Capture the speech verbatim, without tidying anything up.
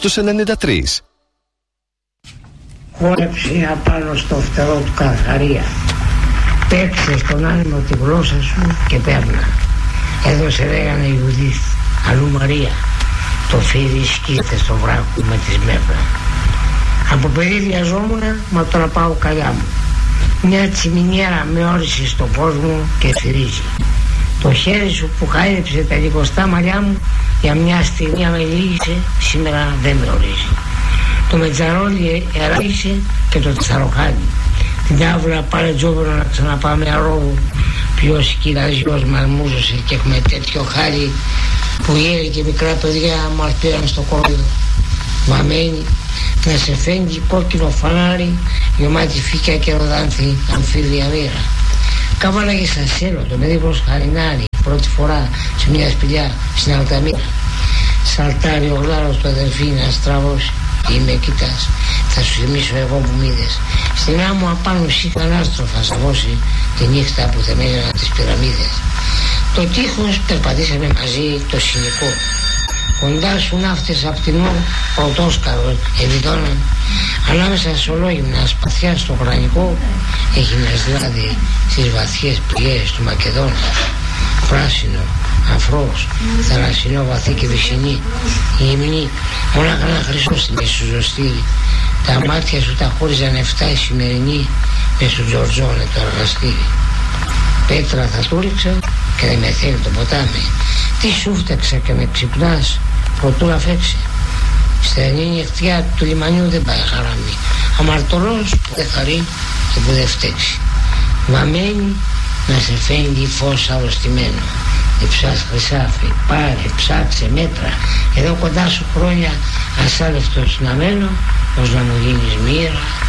στους ενενήντα τρία. Χόρεψε απάνω στο φτερό του Καρχαρία. Παίξε στον άνεμο τη γλώσσα σου και παίρνα. Εδώ σε λέγανε Ιουδίθ, αλλού Μαρία. Το φίδι σκίθε στο βράχο με τη σμέρνα. Από παιδί βιαζόμουνα, μα τώρα πάω καλιά μου. Μια τσιμινιέρα με όρισε στον κόσμο και θυρίζει. Το χέρι σου που χάιδεψε τα λιγοστά μαλλιά μου, για μια στιγμή με λύγησε, σήμερα δεν με ορίζει. Το μετζαρόλι εράγησε και το τσαροχάλι. Την τάβλα πάρε τζόβερο να ξαναπάμε αρρώγου. Ποιος κυραζιός μαρμούζωσε και έχουμε τέτοιο χάλι που γέρε και μικρά παιδιά μας πήραν στο κόρδο. Βαμμένη να σε φέγγει κόκκινο φανάρι, γεμάτη φύκια και ροδάνθη αμφίβια μοίρα. Καβάλαγε σαν σέλο το παιδί προς χαρινάρι, πρώτη φορά σε μια σπηλιά στην Αλταμίρα. Σαλτάρει ο γλάρος του αδερφή να στραβώσει. Είμαι, κοιτάς, θα σου θυμίσω εγώ που μ' είδες. Στην άμμο απάνω σήκαν άστροφα σαβώσει τη νύχτα που θεμέλιανα τις πυραμίδες. Το τείχος περπατήσαμε μαζί το συνοικό. Κοντά σου ναύτες απ' την όρ, πρωτόσκαρος ευηδώναν. Ανάμεσα σε ολόγυμνα σπαθιά στο γρανικό έχει μια σλάδι στις βαθιές πλιές του Μακεδόνα. Πράσινο, αφρός, θαλασσινό, βαθύ και βυσσινή. Η υμνή, μονάχα ένα χρυσό στη μέση σου ζωστήρι. Τα μάτια σου τα χώριζαν εφτά η σημερινή μες στο Τζορτζόνε το αργαστήρι. Πέτρα θα του ρίξα και δεν με θέλει το ποτάμι. Τι σου φταίξα και με ξυπνάς, προτού να φέξει. Στενή νυχτιά του λιμανιού δεν πάει χαράμι. Αμαρτωλός που δεν χαρεί και που δεν φταίξει. Βαμμένη να σε φέγγει φως αρρωστημένο. Εψάς χρυσάφι, πάρε, ψάξε μέτρα. Εδώ κοντά σου χρόνια ασάλευτος να μένω, ως να μου γίνεις μοίρα.